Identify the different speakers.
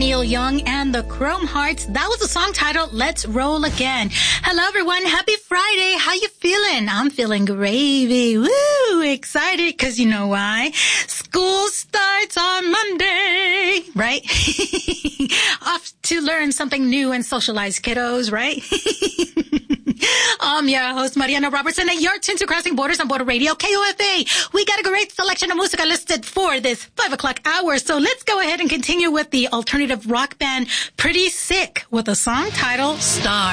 Speaker 1: Neil Young and the Chrome Hearts. That was the song titled Let's Roll Again. Hello, everyone. Happy Friday. How you feeling? I'm feeling gravy. Woo! Excited because you know why? School starts on Monday, right? Off to learn something new and socialize, kiddos, right? I'm your host, Mariana Robertson, and you're tuned to Crossing Borders on Border Radio, KOFA. We got a great selection of music listed for this 5 o'clock hour, so let's go ahead and continue with the alternative rock band Pretty Sick with a song titled Star.